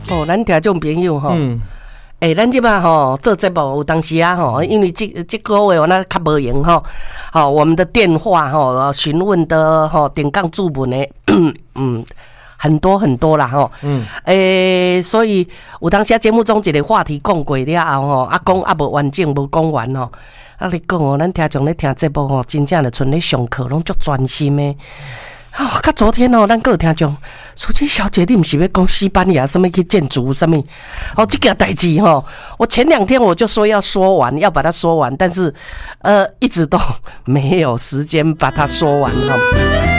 哦，咱听众朋友吼，咱即摆吼做节目有当时啊吼，因为这个月我那较无闲吼，我们的电话吼询问的吼点杠注文的，很多很多啦吼，所以有当时节目中一个话题讲过了后吼，讲无完整无讲完吼，你讲哦，咱听众咧听节目吼，真正就像咧上课，拢足专心的。较昨天哦，咱个有听众，淑君小姐，你不是要讲西班牙什么去建筑什么？这件代志吼，我前2天我就说要说完，要把它说完，但是一直都没有时间把它说完哈。